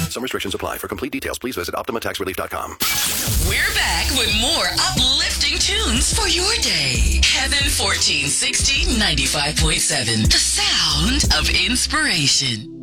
Some restrictions apply. For complete details, please visit OptimaTaxRelief.com. We're back with more uplifting tunes for your day. Heaven 1460 95.7. The sound of inspiration.